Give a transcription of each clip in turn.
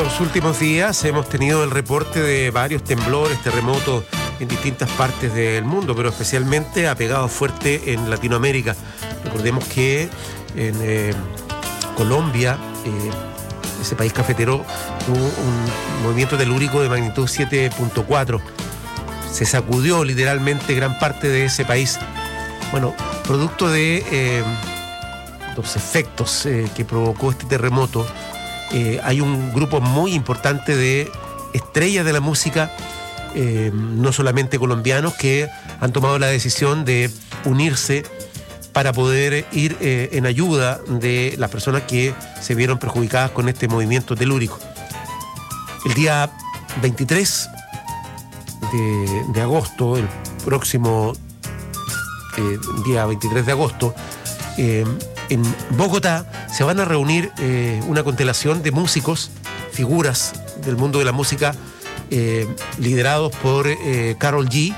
Estos últimos días hemos tenido el reporte de varios temblores, terremotos en distintas partes del mundo, pero especialmente ha pegado fuerte en Latinoamérica. Recordemos que en Colombia, ese país cafetero, tuvo un movimiento telúrico de magnitud 7.4. Se sacudió literalmente gran parte de ese país. Bueno, producto de los efectos que provocó este terremoto, hay un grupo muy importante de estrellas de la música, no solamente colombianos, que han tomado la decisión de unirse para poder ir en ayuda de las personas que se vieron perjudicadas con este movimiento telúrico. El día 23 de agosto, el próximo día 23 de agosto, en Bogotá se van a reunir una constelación de músicos, figuras del mundo de la música, liderados por Karol G,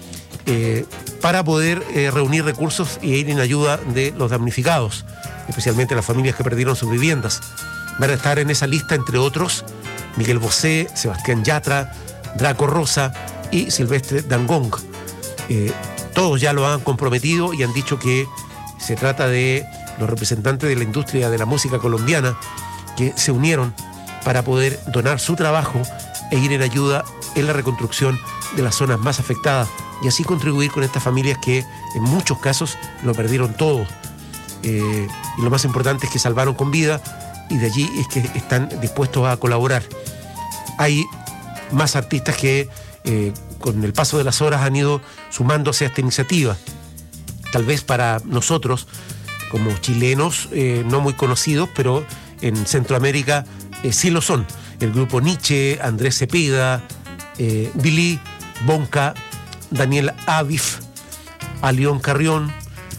para poder reunir recursos y ir en ayuda de los damnificados, especialmente las familias que perdieron sus viviendas. Van a estar en esa lista, entre otros, Miguel Bosé, Sebastián Yatra, Draco Rosa y Silvestre Dangond. Todos ya lo han comprometido y han dicho que se trata de los representantes de la industria de la música colombiana que se unieron para poder donar su trabajo e ir en ayuda en la reconstrucción de las zonas más afectadas y así contribuir con estas familias que en muchos casos lo perdieron todo. Y lo más importante es que salvaron con vida y de allí es que están dispuestos a colaborar. Hay más artistas que con el paso de las horas han ido sumándose a esta iniciativa. Tal vez para nosotros, como chilenos, no muy conocidos, pero en Centroamérica sí lo son. El grupo Nietzsche, Andrés Cepeda, Billy, Bonca, Daniel Avif, Alión Carrión,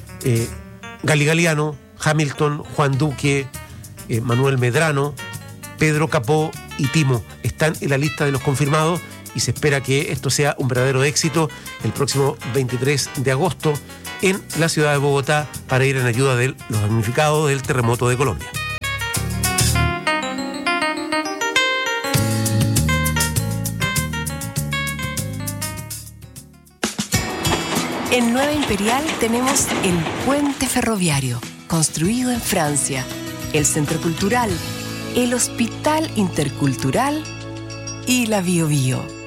Gali Galiano, Hamilton, Juan Duque, Manuel Medrano, Pedro Capó y Timo están en la lista de los confirmados y se espera que esto sea un verdadero éxito el próximo 23 de agosto en la ciudad de Bogotá para ir en ayuda de los damnificados del terremoto de Colombia. En Nueva Imperial tenemos el puente ferroviario, construido en Francia, el Centro Cultural, el Hospital Intercultural y la Bio Bio.